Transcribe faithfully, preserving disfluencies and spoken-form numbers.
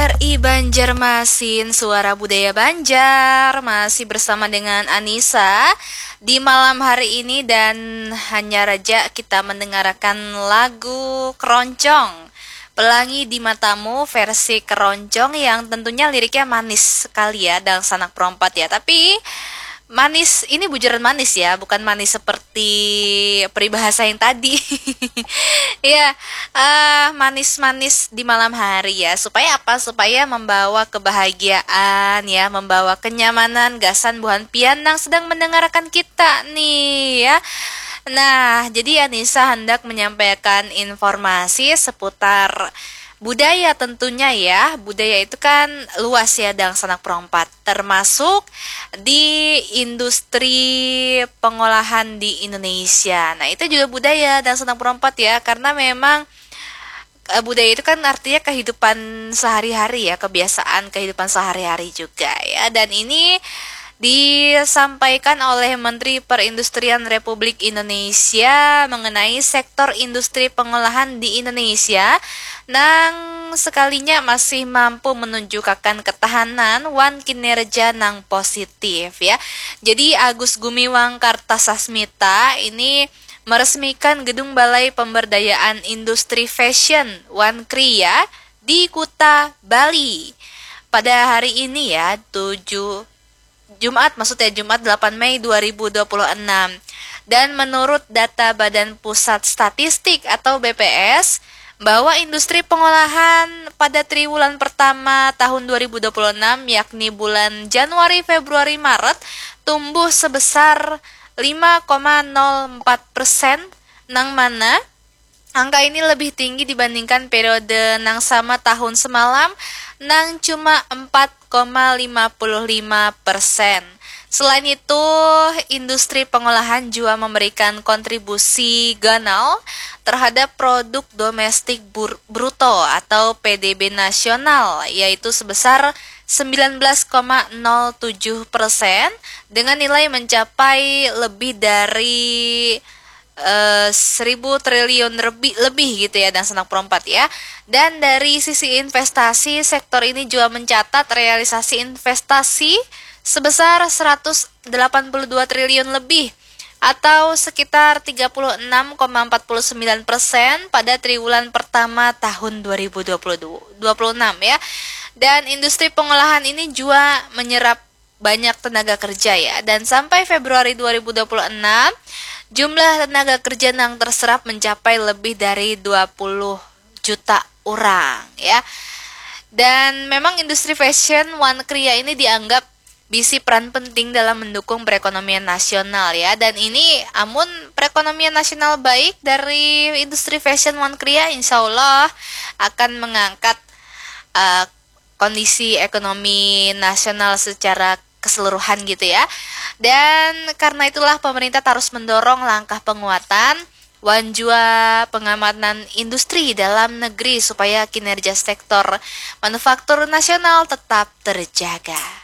R I Banjarmasin, Suara Budaya Banjar, masih bersama dengan Anissa di malam hari ini, dan hanya raja kita mendengarkan lagu Keroncong, Pelangi di Matamu versi Keroncong, yang tentunya liriknya manis sekali ya, dan sanak perompat ya. Tapi manis ini bujuran manis ya, bukan manis seperti peribahasa yang tadi. Ya, uh, manis-manis di malam hari ya. Supaya apa? Supaya membawa kebahagiaan ya, membawa kenyamanan, gasan buhan pianang sedang mendengarkan kita nih ya. Nah, jadi Anissa hendak menyampaikan informasi seputar budaya tentunya ya. Budaya itu kan luas ya, dan sanak perompat, termasuk di industri pengolahan di Indonesia. Nah, itu juga budaya dan sanak perompat ya, karena memang e, budaya itu kan artinya kehidupan sehari-hari ya, kebiasaan kehidupan sehari-hari juga ya. Dan ini disampaikan oleh Menteri Perindustrian Republik Indonesia mengenai sektor industri pengolahan di Indonesia, nang sekalinya masih mampu menunjukkan ketahanan wan kinerja nang positif ya. Jadi Agus Gumiwang Kartasasmita ini meresmikan Gedung Balai Pemberdayaan Industri Fashion Wan Kria di Kuta, Bali pada hari ini ya, tujuh Jumat, maksudnya Jumat delapan Mei dua ribu dua puluh enam. Dan menurut data Badan Pusat Statistik atau B P S, bahwa industri pengolahan pada triwulan pertama tahun dua ribu dua puluh enam, yakni bulan Januari, Februari, Maret, tumbuh sebesar lima koma nol empat persen, nang mana angka ini lebih tinggi dibandingkan periode nang sama tahun semalam, nang cuma empat koma lima lima persen. Selain itu, industri pengolahan juga memberikan kontribusi ganal terhadap produk domestik bruto atau P D B nasional, yaitu sebesar sembilan belas koma nol tujuh persen dengan nilai mencapai lebih dari Uh, seribu triliun lebih lebih gitu ya, dan sanak perompat ya. Dan dari sisi investasi, sektor ini juga mencatat realisasi investasi sebesar seratus delapan puluh dua triliun lebih atau sekitar tiga puluh enam koma empat sembilan persen pada triwulan pertama tahun dua ribu dua puluh enam ya. Dan industri pengolahan ini juga menyerap banyak tenaga kerja ya, dan sampai Februari dua ribu dua puluh enam jumlah tenaga kerja yang terserap mencapai lebih dari dua puluh juta orang ya. Dan memang industri fashion Wan Kria ini dianggap bisi peran penting dalam mendukung perekonomian nasional ya. Dan ini amun perekonomian nasional baik dari industri fashion Wan Kria, insya Allah akan mengangkat uh, kondisi ekonomi nasional secara keseluruhan gitu ya. Dan karena itulah pemerintah terus mendorong langkah penguatan wanjua pengamanan industri dalam negeri supaya kinerja sektor manufaktur nasional tetap terjaga.